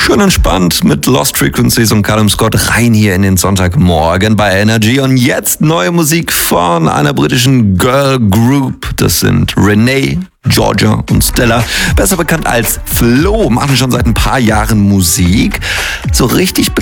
Schön entspannt mit Lost Frequencies und Callum Scott rein hier in den Sonntagmorgen bei Energy. Und jetzt neue Musik von einer britischen Girl Group. Das sind Renee, Georgia und Stella, besser bekannt als Flo, machen schon seit ein paar Jahren Musik. So richtig